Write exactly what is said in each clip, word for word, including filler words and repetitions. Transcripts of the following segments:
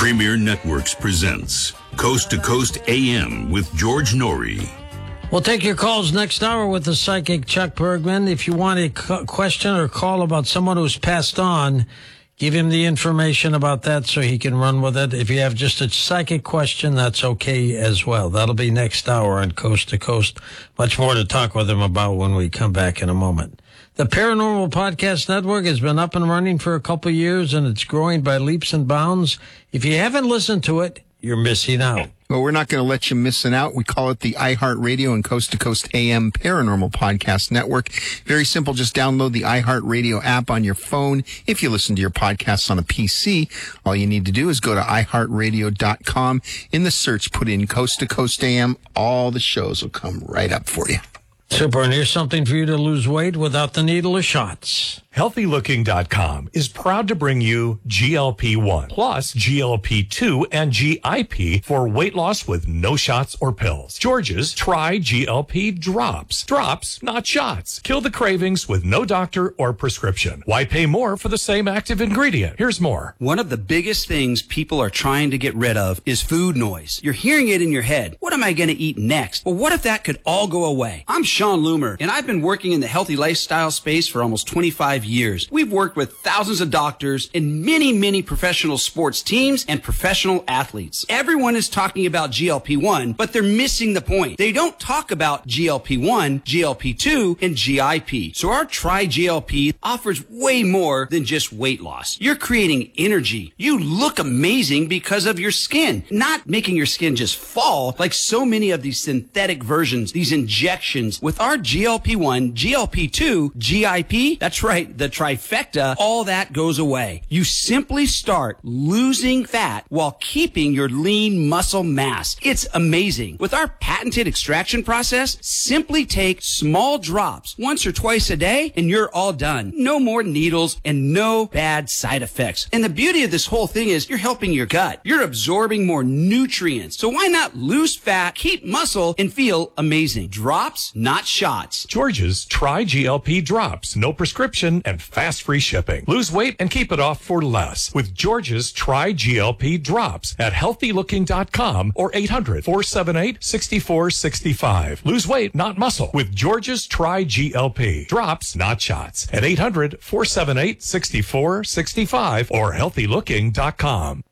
Premier Networks presents Coast to Coast A M with George Norrie. We'll take your calls next hour with the psychic Chuck Bergman. If you want a cu- question or call about someone who's passed on, give him the information about that so he can run with it. If you have just a psychic question, that's okay as well. That'll be next hour on Coast to Coast. Much more to talk with him about when we come back in a moment. The Paranormal Podcast Network has been up and running for a couple of years, and it's growing by leaps and bounds. If you haven't listened to it, you're missing out. Well, we're not going to let you missing out. We call it the iHeartRadio and Coast to Coast A M Paranormal Podcast Network. Very simple. Just download the iHeartRadio app on your phone. If you listen to your podcasts on a P C, all you need to do is go to i heart radio dot com. In the search, put in Coast to Coast A M. All the shows will come right up for you. Super, and here's something for you to lose weight without the needle or shots. healthy looking dot com is proud to bring you G L P one plus G L P two and G I P for weight loss with no shots or pills. George's Try G L P Drops. Drops, not shots. Kill the cravings with no doctor or prescription. Why pay more for the same active ingredient? Here's more. One of the biggest things people are trying to get rid of is food noise. You're hearing it in your head. What am I going to eat next? Well, what if that could all go away? I'm Sean Loomer, and I've been working in the healthy lifestyle space for almost twenty-five years. We've worked with thousands of doctors and many, many professional sports teams and professional athletes. Everyone is talking about G L P one, but they're missing the point. They don't talk about G L P one, G L P two, and G I P. So our Try G L P offers way more than just weight loss. You're creating energy. You look amazing because of your skin, not making your skin just fall like so many of these synthetic versions, these injections. With our G L P one, G L P two, G I P, that's right, the trifecta, all that goes away. You simply start losing fat while keeping your lean muscle mass. It's amazing. With our patented extraction process, simply take small drops once or twice a day and you're all done. No more needles and no bad side effects. And the beauty of this whole thing is you're helping your gut. You're absorbing more nutrients. So why not lose fat, keep muscle, and feel amazing? Drops, not shots. George's Try G L P Drops. No prescription and fast free shipping. Lose weight and keep it off for less with George's Try G L P Drops at healthy looking dot com or eight hundred, four seven eight, six four six five. Lose weight, not muscle with George's Try G L P Drops, not shots at eight hundred, four seven eight, six four six five or healthy looking dot com.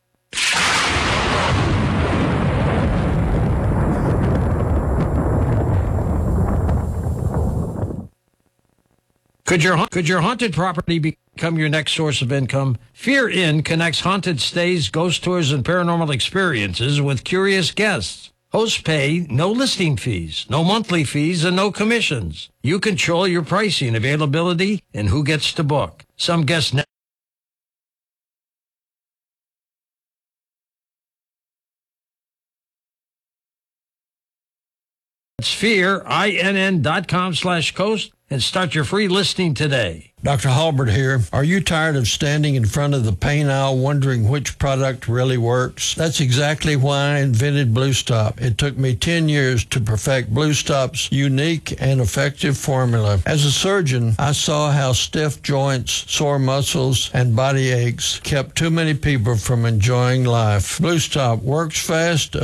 Could your could your haunted property become your next source of income? Fear Inn connects haunted stays, ghost tours, and paranormal experiences with curious guests. Hosts pay no listing fees, no monthly fees, and no commissions. You control your pricing, availability, and who gets to book. Some guests ne- It's fear, I N N dot com slash coast, and start your free listing today. Doctor Halbert here. Are you tired of standing in front of the pain aisle wondering which product really works? That's exactly why I invented Blue Stop. It took me ten years to perfect Blue Stop's unique and effective formula. As a surgeon, I saw how stiff joints, sore muscles, and body aches kept too many people from enjoying life. Blue Stop works fast,